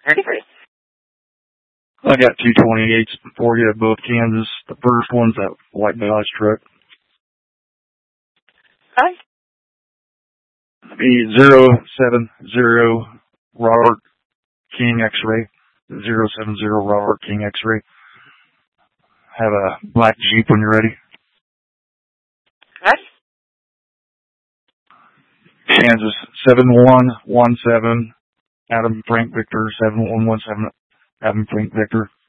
Ready for you. I got 228s for you, both Kansas. The first one's that white Dodge truck. Hi. 070 Robert King X-Ray. 070 Robert King X-Ray. Have a black Jeep when you're ready. Ready. Kansas 7117 Adam Frank Victor 7117 Adam Frank Victor.